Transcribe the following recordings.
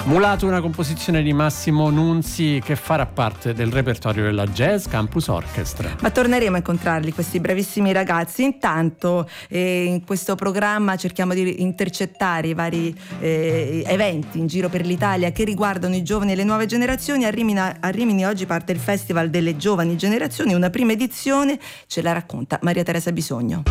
Mulato, una composizione di Massimo Nunzi che farà parte del repertorio della Jazz Campus Orchestra. Ma torneremo a incontrarli, questi bravissimi ragazzi. Intanto in questo programma cerchiamo di intercettare i vari eventi in giro per l'Italia che riguardano i giovani e le nuove generazioni. A Rimini oggi parte il Festival delle Giovani Generazioni, una prima edizione, ce la racconta Maria Teresa Bisogno.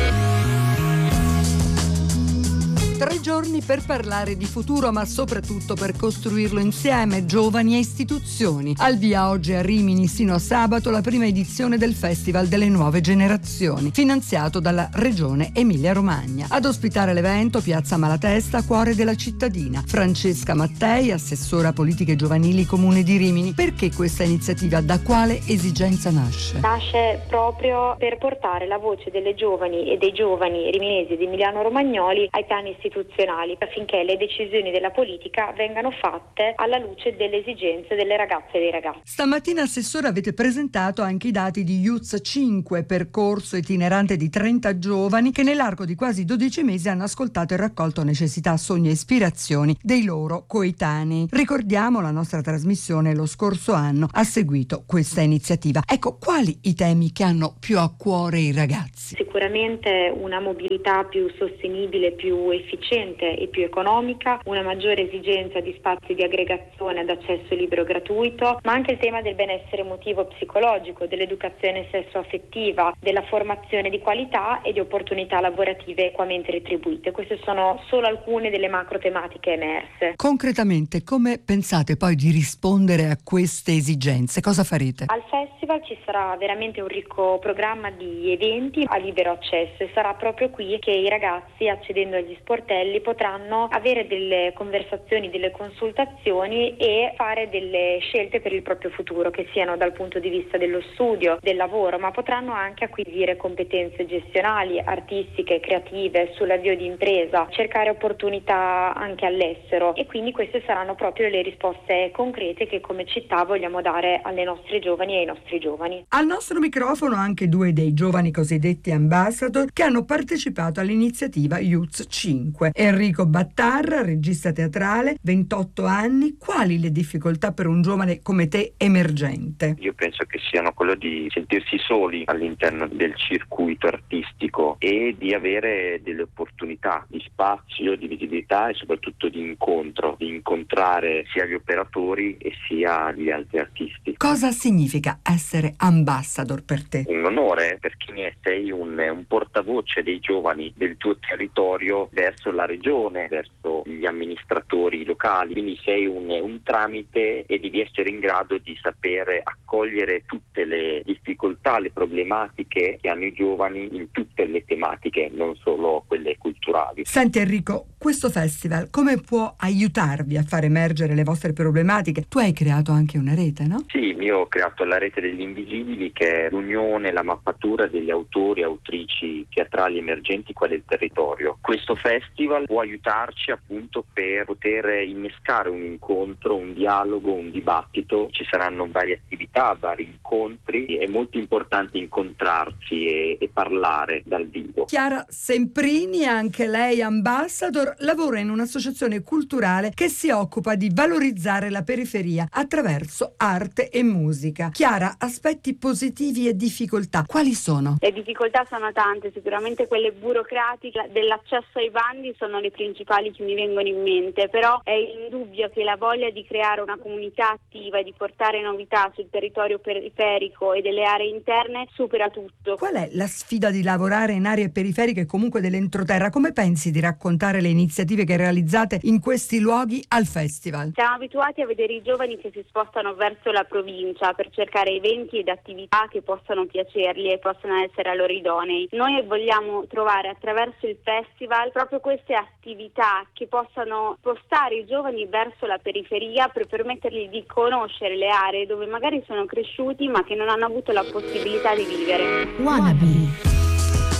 3 giorni per parlare di futuro, ma soprattutto per costruirlo insieme, giovani e istituzioni. Al via oggi a Rimini sino a sabato la prima edizione del Festival delle Nuove Generazioni, finanziato dalla Regione Emilia-Romagna. Ad ospitare l'evento Piazza Malatesta, cuore della cittadina. Francesca Mattei, assessora politiche giovanili Comune di Rimini. Perché questa iniziativa? Da quale esigenza nasce? Nasce proprio per portare la voce delle giovani e dei giovani riminesi ed emiliano-romagnoli ai piani istituzionali, affinché le decisioni della politica vengano fatte alla luce delle esigenze delle ragazze e dei ragazzi. Stamattina, assessore, avete presentato anche i dati di Youth 5, percorso itinerante di 30 giovani che nell'arco di quasi 12 mesi hanno ascoltato e raccolto necessità, sogni e ispirazioni dei loro coetanei. Ricordiamo, la nostra trasmissione lo scorso anno ha seguito questa iniziativa. Ecco, quali i temi che hanno più a cuore i ragazzi? Sicuramente una mobilità più sostenibile, più efficiente e più economica, una maggiore esigenza di spazi di aggregazione ad accesso libero e gratuito, ma anche il tema del benessere emotivo e psicologico, dell'educazione sessuo-affettiva, della formazione di qualità e di opportunità lavorative equamente retribuite. Queste sono solo alcune delle macro tematiche emerse. Concretamente, come pensate poi di rispondere a queste esigenze? Cosa farete? Al festival ci sarà veramente un ricco programma di eventi a libero accesso e sarà proprio qui che i ragazzi, accedendo agli sportelli, potranno avere delle conversazioni, delle consultazioni e fare delle scelte per il proprio futuro, che siano dal punto di vista dello studio, del lavoro, ma potranno anche acquisire competenze gestionali, artistiche, creative, sull'avvio di impresa, cercare opportunità anche all'estero, e quindi queste saranno proprio le risposte concrete che come città vogliamo dare alle nostre giovani e ai nostri giovani. Al nostro microfono anche 2 dei giovani cosiddetti ambassador che hanno partecipato all'iniziativa Youth 5. Enrico Battarra, regista teatrale, 28 anni. Quali le difficoltà per un giovane come te emergente? Io penso che siano quello di sentirsi soli all'interno del circuito artistico e di avere delle opportunità di spazio, di visibilità e soprattutto di incontro, di incontrare sia gli operatori e sia gli altri artisti. Cosa significa essere ambassador per te? Un onore, perché sei un portavoce dei giovani del tuo territorio verso la regione, verso gli amministratori locali, quindi sei un tramite e devi essere in grado di sapere accogliere tutte le difficoltà, le problematiche che hanno i giovani in tutte le tematiche, non solo quelle culturali. Senti Enrico, questo festival come può aiutarvi a far emergere le vostre problematiche? Tu hai creato anche una rete, no? Sì, io ho creato la rete degli invisibili, che è l'unione, la mappatura degli autori e autrici teatrali emergenti qua del territorio. Questo festival può aiutarci appunto per poter innescare un incontro, un dialogo, un dibattito. Ci saranno varie attività, vari incontri. È molto importante incontrarsi e parlare dal vivo. Chiara Semprini, anche lei ambassador, lavora in un'associazione culturale che si occupa di valorizzare la periferia attraverso arte e musica. Chiara, aspetti positivi e difficoltà, quali sono? Le difficoltà sono tante, sicuramente quelle burocratiche dell'accesso ai bandi sono le principali che mi vengono in mente, però è indubbio che la voglia di creare una comunità attiva e di portare novità sul territorio periferico e delle aree interne supera tutto. Qual è la sfida di lavorare in aree periferiche e comunque dell'entroterra? Come pensi di raccontare le iniziative che realizzate in questi luoghi al festival? Siamo abituati a vedere i giovani che si spostano verso la provincia per cercare eventi ed attività che possano piacerli e possano essere a loro idonei. Noi vogliamo trovare attraverso il festival proprio queste attività che possano spostare i giovani verso la periferia per permettergli di conoscere le aree dove magari sono cresciuti ma che non hanno avuto la possibilità di vivere. Wannabe.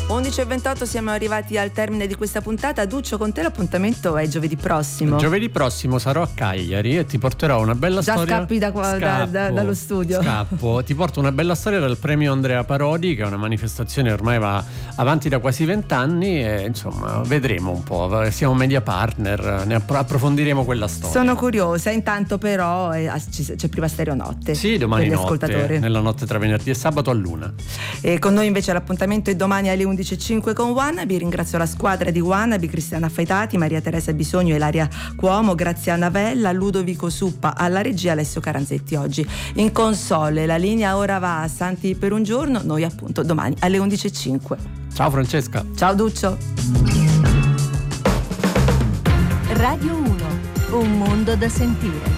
11:28, siamo arrivati al termine di questa puntata. Duccio, con te l'appuntamento è giovedì prossimo. Giovedì prossimo sarò a Cagliari e ti porterò una bella storia. Già scappi dallo studio. Scappo, ti porto una bella storia del premio Andrea Parodi, che è una manifestazione che ormai va avanti da quasi 20 anni e insomma vedremo un po', siamo media partner, ne approfondiremo quella storia. Sono curiosa, intanto però c'è Prima Stereo Notte. Sì, domani per gli notte, ascoltatori. nella notte tra venerdì e sabato all'1. E con noi invece l'appuntamento è domani alle 11:05 con Wannabe. Ringrazio la squadra di Wannabe, Cristiana Faitati, Maria Teresa Bisogno e Ilaria Cuomo, grazie a Navella, Ludovico Suppa alla regia, Alessio Caranzetti oggi in console. La linea ora va a Santi per un giorno, noi appunto domani alle 11:05. Ciao Francesca. Ciao Duccio. Radio 1, un mondo da sentire.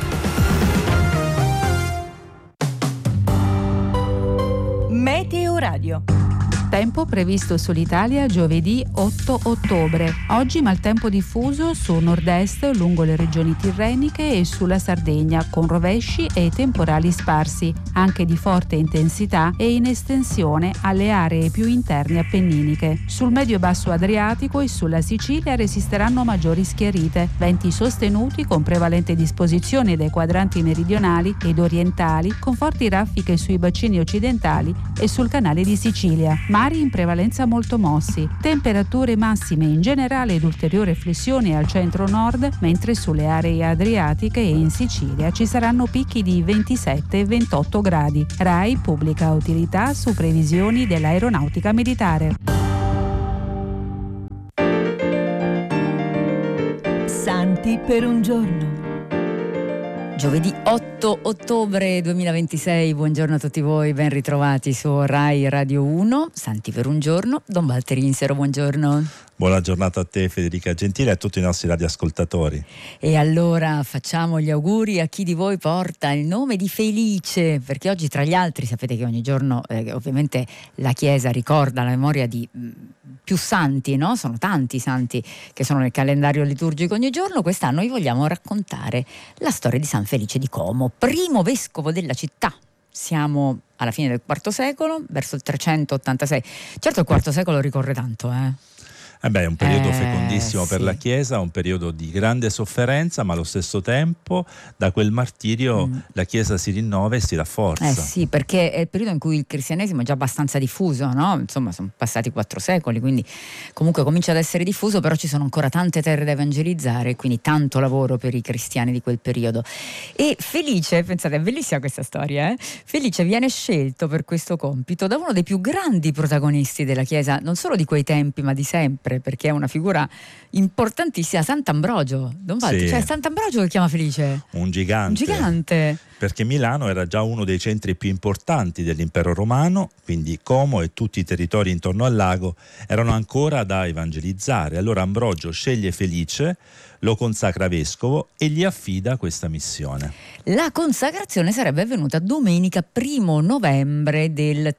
Meteo Radio. Tempo previsto sull'Italia giovedì 8 ottobre. Oggi maltempo diffuso su nord-est lungo le regioni tirreniche e sulla Sardegna, con rovesci e temporali sparsi, anche di forte intensità e in estensione alle aree più interne appenniniche. Sul medio-basso Adriatico e sulla Sicilia resisteranno maggiori schiarite, venti sostenuti con prevalente disposizione dai quadranti meridionali ed orientali, con forti raffiche sui bacini occidentali e sul canale di Sicilia. Mari in prevalenza molto mossi, temperature massime in generale ed ulteriore flessione al centro-nord, mentre sulle aree adriatiche e in Sicilia ci saranno picchi di 27 e 28 gradi. RAI pubblica utilità su previsioni dell'aeronautica militare. Santi per un giorno. Giovedì 8 ottobre 2026, buongiorno a tutti voi, ben ritrovati su Rai Radio 1, Santi per un giorno, Don Valtteri Insero, buongiorno. Buona giornata a te Federica Gentile e a tutti i nostri radioascoltatori. E allora facciamo gli auguri a chi di voi porta il nome di Felice, perché oggi tra gli altri sapete che ogni giorno ovviamente la Chiesa ricorda la memoria di più santi, no? Sono tanti santi che sono nel calendario liturgico ogni giorno. Quest'anno vi vogliamo raccontare la storia di San Felice di Como, primo vescovo della città. Siamo alla fine del IV secolo, verso il 386. Certo il IV secolo ricorre tanto, È un periodo fecondissimo sì. per la Chiesa, un periodo di grande sofferenza, ma allo stesso tempo da quel martirio la Chiesa si rinnova e si rafforza. Sì, perché è il periodo in cui il cristianesimo è già abbastanza diffuso, no? Insomma, sono passati 4 secoli, quindi comunque comincia ad essere diffuso, però ci sono ancora tante terre da evangelizzare, quindi tanto lavoro per i cristiani di quel periodo. E Felice, pensate, è bellissima questa storia, Felice viene scelto per questo compito da uno dei più grandi protagonisti della Chiesa, non solo di quei tempi, ma di sempre, perché è una figura importantissima, Sant'Ambrogio. Sì. Cioè Sant'Ambrogio che chiama Felice? Un gigante. Perché Milano era già uno dei centri più importanti dell'impero romano, quindi Como e tutti i territori intorno al lago erano ancora da evangelizzare. Allora Ambrogio sceglie Felice, lo consacra vescovo e gli affida questa missione. La consacrazione sarebbe avvenuta domenica 1 novembre del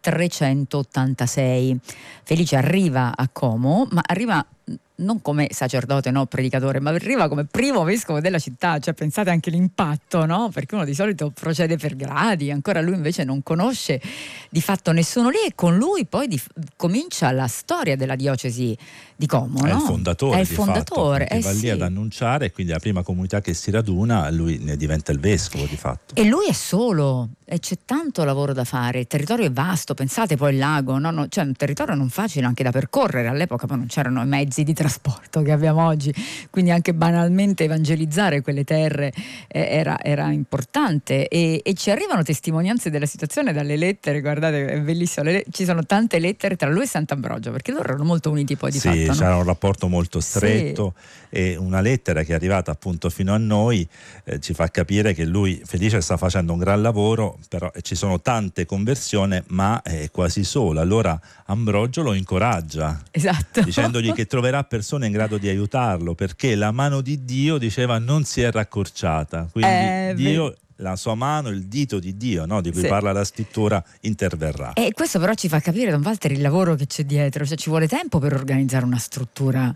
386. Felice arriva a Como, ma arriva non come sacerdote, no, predicatore, ma arriva come primo vescovo della città. Cioè pensate anche l'impatto, no? Perché uno di solito procede per gradi, ancora lui invece non conosce di fatto nessuno lì, e con lui poi comincia la storia della diocesi di Como, no? È il fondatore, va lì sì. ad annunciare, quindi la prima comunità che si raduna, lui ne diventa il vescovo di fatto. E lui è solo, e c'è tanto lavoro da fare, il territorio è vasto, pensate poi il lago, no? Cioè un territorio non facile anche da percorrere, all'epoca poi non c'erano i mezzi di trasporto che abbiamo oggi, quindi anche banalmente evangelizzare quelle terre era importante, e ci arrivano testimonianze della situazione dalle lettere, guardate è bellissimo, ci sono tante lettere tra lui e Sant'Ambrogio, perché loro erano molto uniti poi di fatto. Sì, c'era un rapporto molto stretto, sì. E una lettera che è arrivata appunto fino a noi ci fa capire che lui, Felice, sta facendo un gran lavoro, però ci sono tante conversioni, ma è quasi solo. Allora Ambrogio lo incoraggia, esatto, dicendogli che troverà persone in grado di aiutarlo, perché la mano di Dio, diceva, non si è raccorciata, quindi Dio, la sua mano, il dito di Dio, no? Di cui parla la scrittura, interverrà. E questo però ci fa capire, Don Valtteri, il lavoro che c'è dietro, cioè ci vuole tempo per organizzare una struttura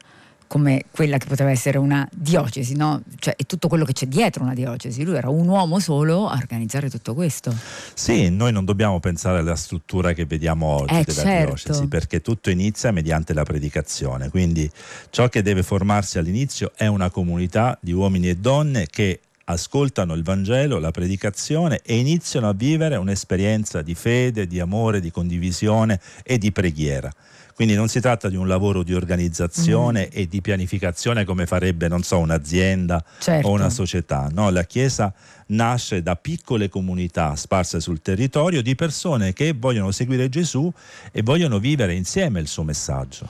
come quella che poteva essere una diocesi, no? Cioè è tutto quello che c'è dietro una diocesi. Lui era un uomo solo a organizzare tutto questo. Sì, noi non dobbiamo pensare alla struttura che vediamo oggi della diocesi, perché tutto inizia mediante la predicazione, quindi ciò che deve formarsi all'inizio è una comunità di uomini e donne che ascoltano il Vangelo, la predicazione e iniziano a vivere un'esperienza di fede, di amore, di condivisione e di preghiera. Quindi non si tratta di un lavoro di organizzazione e di pianificazione come farebbe, non so, un'azienda o una società. No, la Chiesa nasce da piccole comunità sparse sul territorio di persone che vogliono seguire Gesù e vogliono vivere insieme il suo messaggio.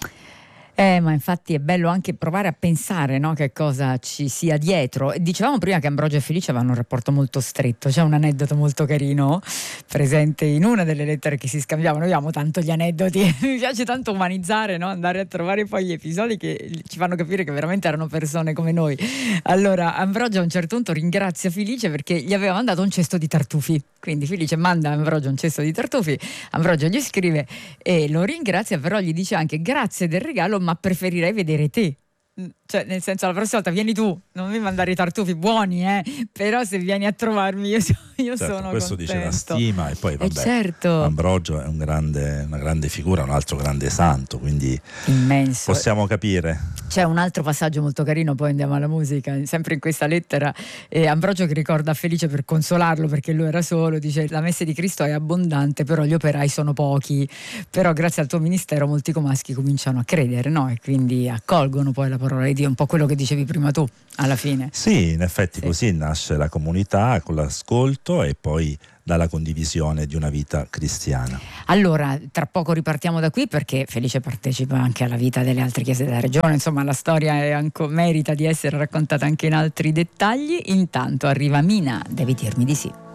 Ma infatti è bello anche provare a pensare, no, che cosa ci sia dietro. Dicevamo prima che Ambrogio e Felice avevano un rapporto molto stretto. C'è un aneddoto molto carino presente in una delle lettere che si scambiavano. Io amo tanto gli aneddoti, mi piace tanto umanizzare, no? Andare a trovare poi gli episodi che ci fanno capire che veramente erano persone come noi. Allora Ambrogio a un certo punto ringrazia Felice perché gli aveva mandato un cesto di tartufi. Quindi Felice manda a Ambrogio un cesto di tartufi, Ambrogio gli scrive e lo ringrazia, però gli dice anche grazie del regalo, ma preferirei vedere te. Cioè, nel senso, la prossima volta vieni tu, non mi mandare i tartufi buoni, però se vieni a trovarmi io sono questo contento. Dice la stima, e poi vabbè, certo. Ambrogio è una grande figura, un altro grande santo, quindi immenso. Possiamo capire. C'è un altro passaggio molto carino, poi andiamo alla musica, sempre in questa lettera, Ambrogio che ricorda a Felice per consolarlo perché lui era solo, dice la messe di Cristo è abbondante, però gli operai sono pochi, però grazie al tuo ministero molti comaschi cominciano a credere, no? E quindi accolgono poi la parola di Dio, un po' quello che dicevi prima tu alla fine. Sì, in effetti così nasce la comunità con l'ascolto e poi dalla condivisione di una vita cristiana. Allora, tra poco ripartiamo da qui perché Felice partecipa anche alla vita delle altre chiese della regione, insomma la storia merita di essere raccontata anche in altri dettagli. Intanto arriva Mina, devi dirmi di sì.